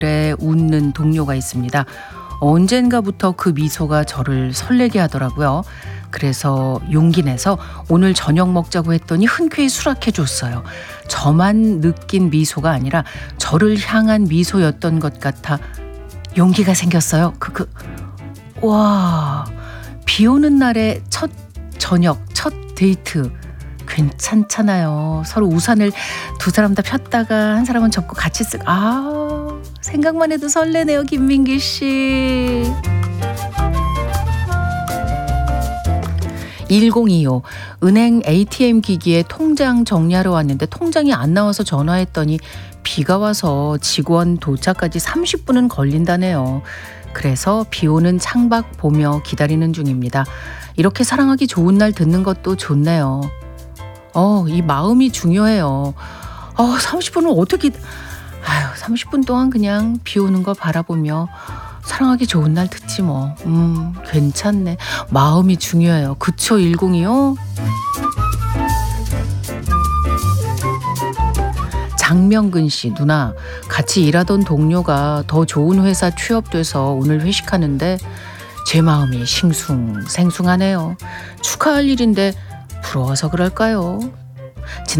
웃는 동료가 있습니다. 언젠가부터 그 미소가 저를 설레게 하더라고요. 그래서 용기 내서 오늘 저녁 먹자고 했더니 흔쾌히 수락해 줬어요. 저만 느낀 미소가 아니라 저를 향한 미소였던 것 같아 용기가 생겼어요. 와, 비 오는 날의 첫 저녁, 첫 데이트. 괜찮잖아요. 서로 우산을 두 사람 다 폈다가 한 사람은 접고 같이 생각만 해도 설레네요, 김민기 씨. 1025 은행 ATM 기기에 통장 정리하러 왔는데 통장이 안 나와서 전화했더니 비가 와서 직원 도착까지 30분은 걸린다네요. 그래서 비 오는 창밖 보며 기다리는 중입니다. 이렇게 사랑하기 좋은 날 듣는 것도 좋네요. 이 마음이 중요해요. 30분은 어떻게 30분 동안 그냥 비 오는 거 바라보며 사랑하기 좋은 날 듣지 뭐. 괜찮네. 마음이 중요해요. 그쵸, 1025? 장명근 씨, 누나, 같이 일하던 동료가 더 좋은 회사 취업돼서 오늘 회식하는데 제 마음이 싱숭생숭하네요. 축하할 일인데 부러워서 그럴까요?